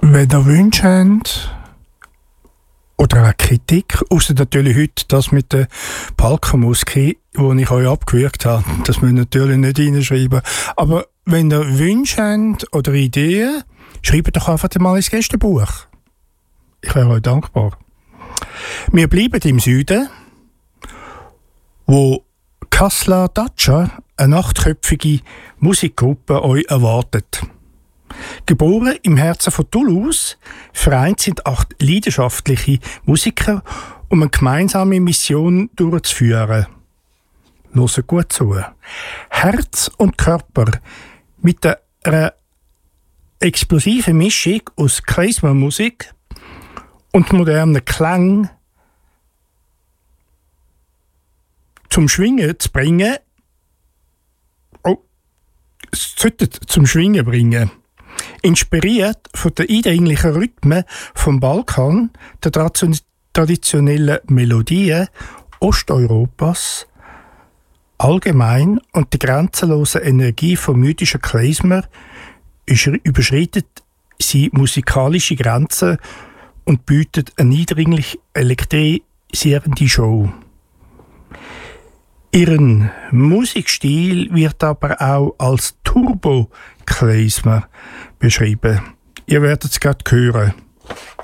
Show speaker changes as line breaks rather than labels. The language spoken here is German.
Wenn ihr Wünsche habt oder eine Kritik, außer natürlich heute das mit der Palkermusik, die ich euch abgewürgt habe, das müsst ihr natürlich nicht reinschreiben. Aber wenn ihr Wünsche habt oder Ideen, schreibt doch einfach mal ins Gästebuch. Ich wäre euch dankbar. Wir bleiben im Süden, wo Kasla Dacia, eine 8-köpfige Musikgruppe, euch erwartet. Geboren im Herzen von Toulouse, vereint sind 8 leidenschaftliche Musiker, um eine gemeinsame Mission durchzuführen. Hört gut zu. Herz und Körper mit einer explosiven Mischung aus Klezmermusik und modernen Klang zum Schwingen zu bringen. Es sollte zum Schwingen bringen. Inspiriert von den eindringlichen Rhythmen vom Balkan, der traditionellen Melodien Osteuropas allgemein und der grenzenlosen Energie von mythischen Klezmer überschreitet sie musikalische Grenzen und bietet eine eindringlich elektrisierende Show. Ihren Musikstil wird aber auch als Turbo-Klezmer beschrieben. Ihr werdet es gerade hören.